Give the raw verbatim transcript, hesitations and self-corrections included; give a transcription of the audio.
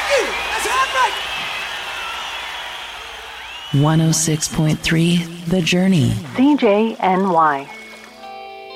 you. That's hot right. one oh six point three The Journey. C J N Y.